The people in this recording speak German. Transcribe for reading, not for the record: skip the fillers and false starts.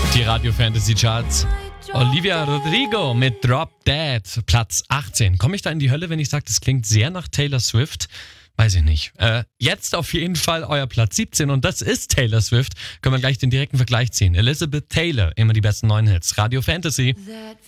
Die Radio Fantasy Charts. Olivia Rodrigo mit Drop Dead, Platz 18. Komme ich da in die Hölle, wenn ich sage, das klingt sehr nach Taylor Swift? Weiß ich nicht. Jetzt auf jeden Fall euer Platz 17 und das ist Taylor Swift. Können wir gleich den direkten Vergleich ziehen. Elizabeth Taylor, immer die besten neuen Hits. Radio Fantasy.